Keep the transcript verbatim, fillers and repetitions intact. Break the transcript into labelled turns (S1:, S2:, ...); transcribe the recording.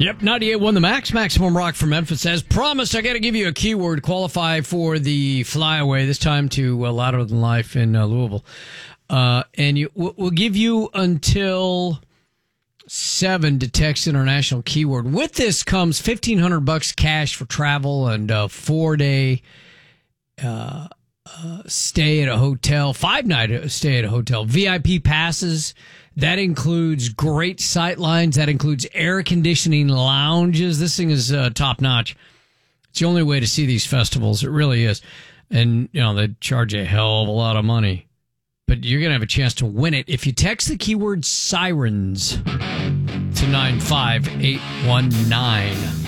S1: Yep, ninety-eight won the Max. Maximum Rock from Memphis. As promised, I got to give you a keyword. Qualify for the flyaway, this time to uh, Louder Than Life in uh, Louisville. Uh, and you, we'll give you until seven to text international keyword. With this comes fifteen hundred bucks cash for travel and a four day uh, uh, stay at a hotel, five night stay at a hotel, V I P passes. That includes great sight lines. That includes air conditioning lounges. This thing is uh, top notch. It's the only way to see these festivals. It really is. And, you know, they charge a hell of a lot of money. But you're going to have a chance to win it if you text the keyword sirens to nine five eight one nine.